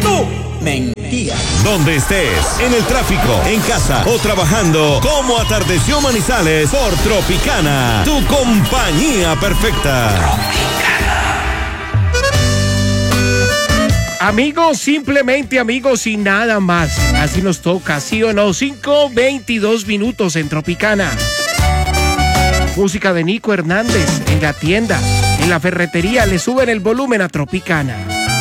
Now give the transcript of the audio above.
tú. Mentira. Donde estés, en el tráfico, en casa o trabajando, como atardeció Manizales por Tropicana, tu compañía perfecta. Amigos, simplemente amigos y nada más. Así nos toca, ¿sí o no? 5:22 minutos en Tropicana. Música de Nico Hernández en la tienda, en la ferretería. Le suben el volumen a Tropicana.